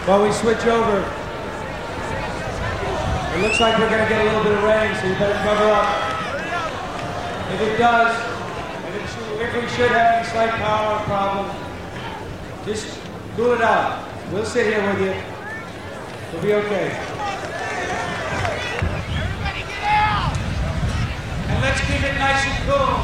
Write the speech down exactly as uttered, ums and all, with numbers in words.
While we switch over, it looks like we're going to get a little bit of rain, so you better cover up. If it does, and it should, if we should have any slight power problem, just cool it out. We'll sit here with you. We'll be okay. Everybody get out! And let's keep it nice and cool.